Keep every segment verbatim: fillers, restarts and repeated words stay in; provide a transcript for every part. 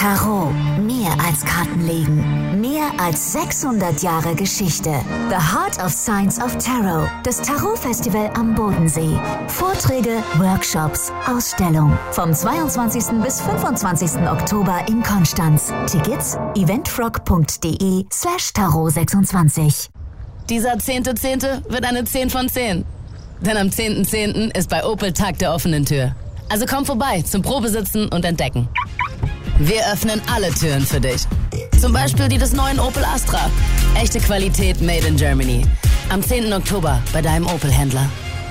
Tarot. Mehr als Kartenlegen. Mehr als sechshundert Jahre Geschichte. The Heart of Science of Tarot. Das Tarot-Festival am Bodensee. Vorträge, Workshops, Ausstellung. Vom zweiundzwanzigsten bis fünfundzwanzigsten Oktober in Konstanz. Tickets eventfrog.de slash Tarot sechsundzwanzig. Dieser zehnte Zehnte wird eine zehn von zehn. Denn am zehnten Zehnten ist bei Opel Tag der offenen Tür. Also komm vorbei zum Probesitzen und Entdecken. Wir öffnen alle Türen für dich. Zum Beispiel die des neuen Opel Astra. Echte Qualität made in Germany. Am zehnten Oktober bei deinem Opel-Händler.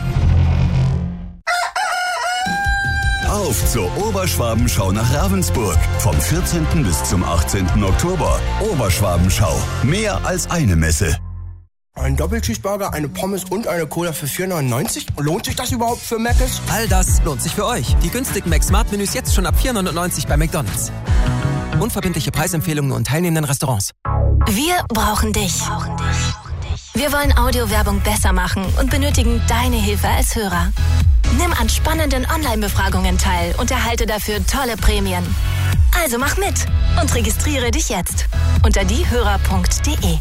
Auf zur Oberschwabenschau nach Ravensburg. Vom vierzehnten bis zum achtzehnten Oktober. Oberschwabenschau. Mehr als eine Messe. Ein Doppelcheeseburger, eine Pommes und eine Cola für vier neunundneunzig? Lohnt sich das überhaupt für Mc's? All das lohnt sich für euch. Die günstigen Mac-Smart-Menüs jetzt schon ab vier neunundneunzig bei McDonald's. Unverbindliche Preisempfehlungen und teilnehmenden Restaurants. Wir brauchen dich. Wir wollen Audiowerbung besser machen und benötigen deine Hilfe als Hörer. Nimm an spannenden Online-Befragungen teil und erhalte dafür tolle Prämien. Also mach mit und registriere dich jetzt unter diehörer punkt de.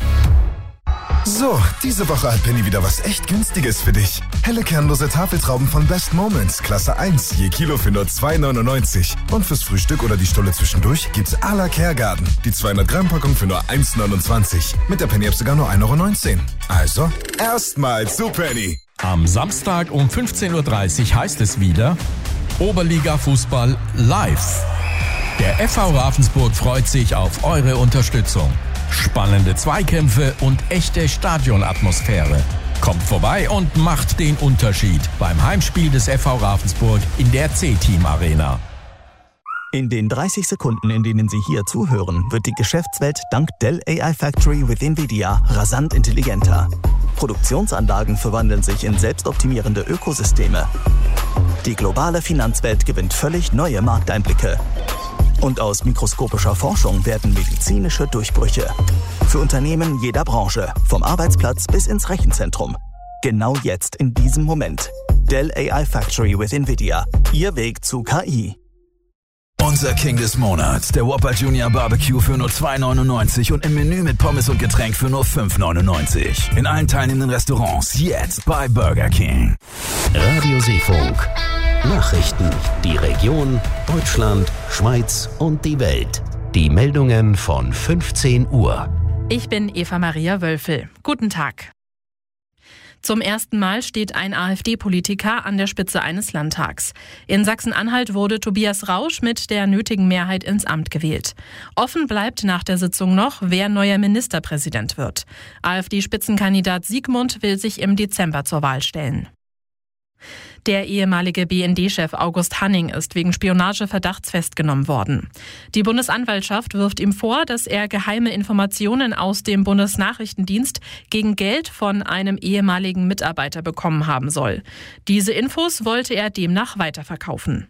So, diese Woche hat Penny wieder was echt Günstiges für dich. Helle kernlose Tafeltrauben von Best Moments, Klasse eins, je Kilo für nur zwei neunundneunzig. Und fürs Frühstück oder die Stulle zwischendurch gibt's à la Kergarten. Die zweihundert Gramm Packung für nur eins neunundzwanzig. Mit der Penny-App sogar nur ein Euro neunzehn. Also, erstmal zu Penny. Am Samstag um fünfzehn Uhr dreißig heißt es wieder Oberliga-Fußball live. Der F V Ravensburg freut sich auf eure Unterstützung. Spannende Zweikämpfe und echte Stadionatmosphäre. Kommt vorbei und macht den Unterschied beim Heimspiel des F V Ravensburg in der C-Team Arena. In den dreißig Sekunden, in denen Sie hier zuhören, wird die Geschäftswelt dank Dell A I Factory with NVIDIA rasant intelligenter. Produktionsanlagen verwandeln sich in selbstoptimierende Ökosysteme. Die globale Finanzwelt gewinnt völlig neue Markteinblicke. Und aus mikroskopischer Forschung werden medizinische Durchbrüche. Für Unternehmen jeder Branche, vom Arbeitsplatz bis ins Rechenzentrum. Genau jetzt, in diesem Moment. Dell A I Factory with NVIDIA. Ihr Weg zu K I. Unser King des Monats, der Whopper Junior Barbecue für nur zwei neunundneunzig und im Menü mit Pommes und Getränk für nur fünf neunundneunzig. In allen teilnehmenden Restaurants jetzt bei Burger King. Radio Seefunk. Nachrichten, die Region, Deutschland, Schweiz und die Welt. Die Meldungen von fünfzehn Uhr. Ich bin Eva-Maria Wölfel. Guten Tag. Zum ersten Mal steht ein AfD-Politiker an der Spitze eines Landtags. In Sachsen-Anhalt wurde Tobias Rausch mit der nötigen Mehrheit ins Amt gewählt. Offen bleibt nach der Sitzung noch, wer neuer Ministerpräsident wird. AfD-Spitzenkandidat Siegmund will sich im Dezember zur Wahl stellen. Der ehemalige B N D-Chef August Hanning ist wegen Spionageverdachts festgenommen worden. Die Bundesanwaltschaft wirft ihm vor, dass er geheime Informationen aus dem Bundesnachrichtendienst gegen Geld von einem ehemaligen Mitarbeiter bekommen haben soll. Diese Infos wollte er demnach weiterverkaufen.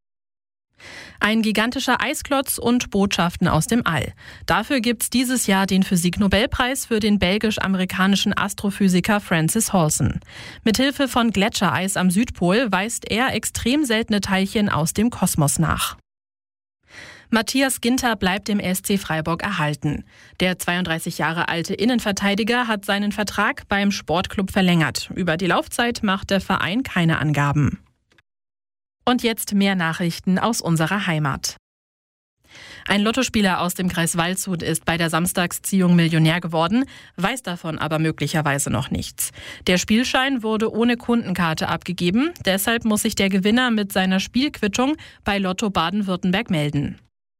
Ein gigantischer Eisklotz und Botschaften aus dem All. Dafür gibt's dieses Jahr den Physiknobelpreis für den belgisch-amerikanischen Astrophysiker Francis Halson. Mithilfe von Gletschereis am Südpol weist er extrem seltene Teilchen aus dem Kosmos nach. Matthias Ginter bleibt dem S C Freiburg erhalten. Der zweiunddreißig Jahre alte Innenverteidiger hat seinen Vertrag beim Sportclub verlängert. Über die Laufzeit macht der Verein keine Angaben. Und jetzt mehr Nachrichten aus unserer Heimat. Ein Lottospieler aus dem Kreis Waldshut ist bei der Samstagsziehung Millionär geworden, weiß davon aber möglicherweise noch nichts. Der Spielschein wurde ohne Kundenkarte abgegeben, deshalb muss sich der Gewinner mit seiner Spielquittung bei Lotto Baden-Württemberg melden.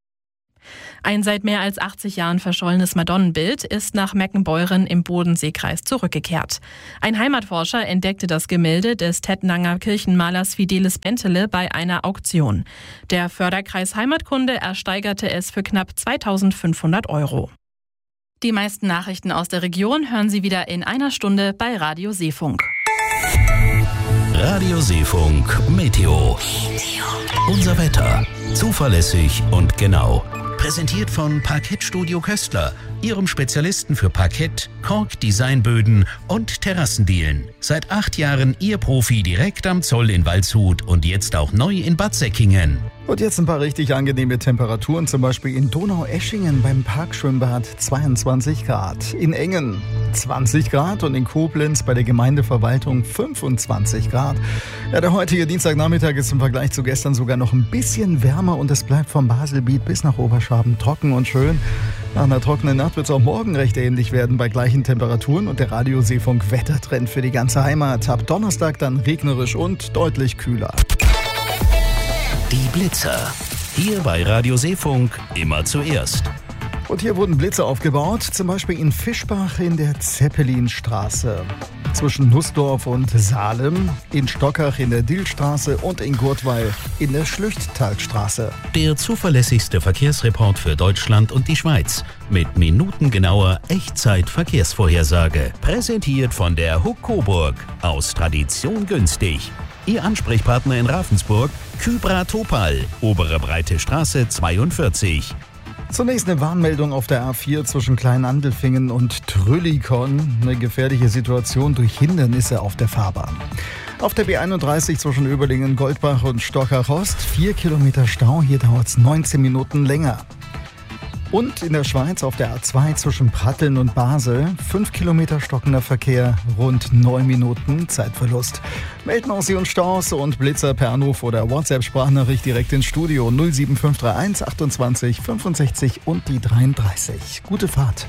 Ein seit mehr als achtzig Jahren verschollenes Madonnenbild ist nach Meckenbeuren im Bodenseekreis zurückgekehrt. Ein Heimatforscher entdeckte das Gemälde des Tettnanger Kirchenmalers Fidelis Bentele bei einer Auktion. Der Förderkreis Heimatkunde ersteigerte es für knapp zweitausendfünfhundert Euro. Die meisten Nachrichten aus der Region hören Sie wieder in einer Stunde bei Radio Seefunk. Radio Seefunk Meteo. Unser Wetter. Zuverlässig und genau. Präsentiert von Parkettstudio Köstler, Ihrem Spezialisten für Parkett, Kork-Designböden und Terrassendielen. Seit acht Jahren Ihr Profi direkt am Zoll in Waldshut und jetzt auch neu in Bad Säckingen. Und jetzt ein paar richtig angenehme Temperaturen, zum Beispiel in Donaueschingen beim Parkschwimmbad zweiundzwanzig Grad, in Engen zwanzig Grad und in Koblenz bei der Gemeindeverwaltung fünfundzwanzig Grad. Ja, der heutige Dienstagnachmittag ist im Vergleich zu gestern sogar noch ein bisschen wärmer und es bleibt vom Baselbiet bis nach Oberschwaben trocken und schön. Nach einer trockenen Nacht wird es auch morgen recht ähnlich werden bei gleichen Temperaturen und der Radioseefunk-Wettertrend für die ganze Heimat. Ab Donnerstag dann regnerisch und deutlich kühler. Die Blitzer. Hier bei Radio Seefunk immer zuerst. Und hier wurden Blitze aufgebaut, zum Beispiel in Fischbach in der Zeppelinstraße, zwischen Nussdorf und Salem, in Stockach in der Dillstraße und in Gurtweil in der Schlüchttalstraße. Der zuverlässigste Verkehrsreport für Deutschland und die Schweiz mit minutengenauer Echtzeit-Verkehrsvorhersage. Präsentiert von der Huck Coburg. Aus Tradition günstig. Ihr Ansprechpartner in Ravensburg, Kybra Topal, Obere Breite Straße zweiundvierzig. Zunächst eine Warnmeldung auf der A vier zwischen Kleinandelfingen und Trüllikon. Eine gefährliche Situation durch Hindernisse auf der Fahrbahn. Auf der B einunddreißig zwischen Öberlingen, Goldbach und Stockach-Ost vier Kilometer Stau, hier dauert es neunzehn Minuten länger. Und in der Schweiz auf der A zwei zwischen Pratteln und Basel fünf Kilometer stockender Verkehr, rund neun Minuten Zeitverlust. Melden auch Sie uns Staus und Blitzer per Anruf oder WhatsApp-Sprachnachricht direkt ins Studio null sieben fünf drei eins achtundzwanzig fünfundsechzig und die dreiunddreißig. Gute Fahrt.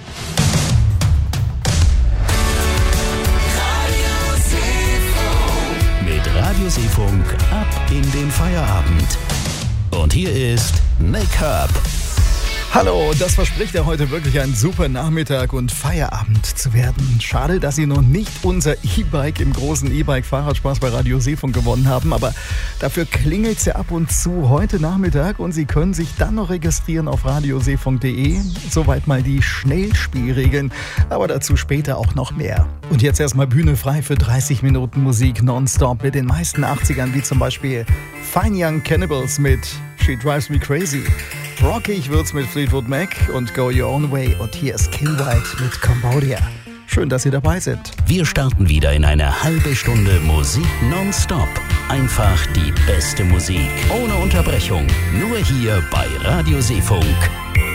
Mit Radio Seefunk ab in den Feierabend. Und hier ist Nick Herb. Hallo, das verspricht ja heute wirklich ein super Nachmittag und Feierabend zu werden. Schade, dass Sie noch nicht unser E-Bike im großen E-Bike-Fahrradspaß bei Radio Seefunk gewonnen haben, aber dafür klingelt es ja ab und zu heute Nachmittag und Sie können sich dann noch registrieren auf radioseefunk punkt de. Soweit mal die Schnellspielregeln, aber dazu später auch noch mehr. Und jetzt erstmal Bühne frei für dreißig Minuten Musik nonstop mit den meisten achtzigern, wie zum Beispiel Fine Young Cannibals mit She Drives Me Crazy. Rockig wird's mit Fleetwood Mac und Go Your Own Way. Und hier ist Kill White mit Cambodia. Schön, dass Sie dabei sind. Wir starten wieder in eine halbe Stunde Musik nonstop. Einfach die beste Musik. Ohne Unterbrechung. Nur hier bei Radio Seefunk.